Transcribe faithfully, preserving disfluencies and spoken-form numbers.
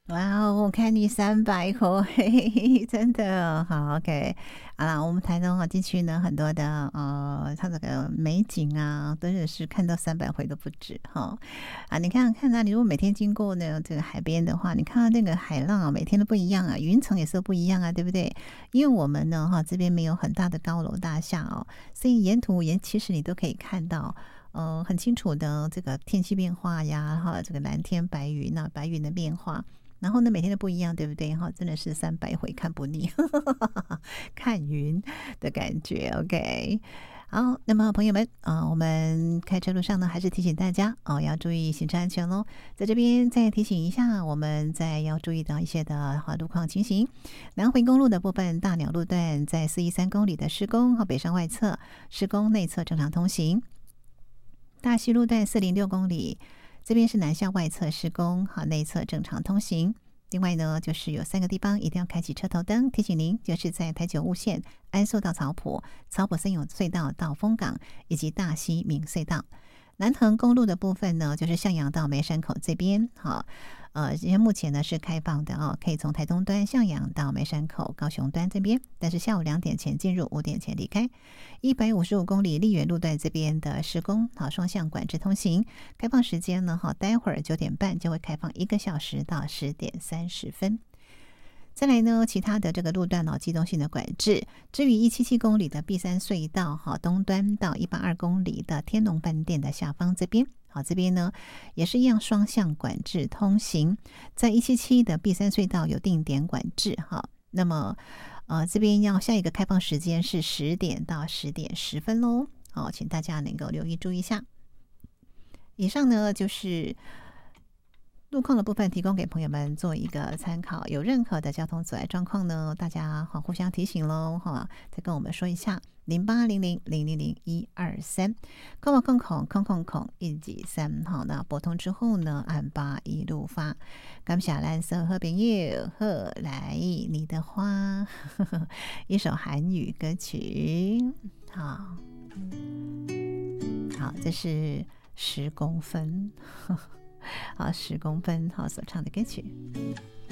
哇哦，我看你三百口，嘿嘿嘿，真的好 OK。好啦，我们台东啊地区呢，很多的呃，它这个美景啊，真的是看到三百回都不止哈。啊，你看看到你如果每天经过呢这个海边的话，你看到那个海浪啊，每天都不一样啊，云层也是不一样啊，对不对？因为我们呢哈这边没有很大的高楼大厦哦，所以沿途沿其实你都可以看到。呃，很清楚的这个天气变化呀，哈，这个蓝天白云啊，白云的变化，然后呢，每天都不一样，对不对？哈，真的是三百回看不腻，看云的感觉。OK，好，那么朋友们啊、呃我们开车路上呢，还是提醒大家哦，要注意行车安全喽。在这边再提醒一下，我们在要注意到一些的哈路况情形。南回公路的部分，大鸟路段在四一三公里的施工和北上外侧施工内侧正常通行。大溪路段四零六公里，这边是南向外侧施工，好，内侧正常通行。另外呢，就是有三个地方一定要开启车头灯，提醒您，就是在台九雾线安寿到草埔、草埔森永隧道到丰港以及大溪明隧道。南横公路的部分呢，就是向阳到梅山口这边，好，呃，因为目前呢是开放的哦，可以从台东端向阳到梅山口、高雄端这边，但是下午两点前进入，五点前离开。一百五十五公里丽园路段这边的施工，好，双向管制通行，开放时间呢，好，待会儿九点半就会开放一个小时到十点三十分。再来呢，其他的这个路段哦，机动性的管制。至于一百七十七公里的碧山隧道，哈，东端到一百八十二公里的天龙饭店的下方这边，好，这边呢也是一样双向管制通行。在一百七十七的碧山隧道有定点管制，哈，那么呃这边要下一个开放时间是十点到十点十分喽，好，请大家能够留意注意一下。以上呢就是路况的部分提供给朋友们做一个参考，有任何的交通阻碍状况呢，大家好互相提醒喽，哈，再跟我们说一下零八零零零零零一二三，空空空空空空空一几三，好，那拨通之后呢，按八一路发，感谢蓝色和朋友贺来你的花，呵呵一首韩语歌曲，好，好，这是十公分。呵呵好，十公分好所唱的歌曲。